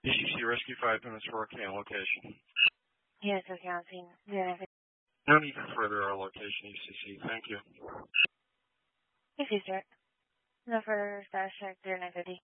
ECC Rescue 5 minutes for okay on location. Yes, okay, I'm seeing. Yeah, No need for further our location, ECC. Thank you. if you start. No further status check, 0950.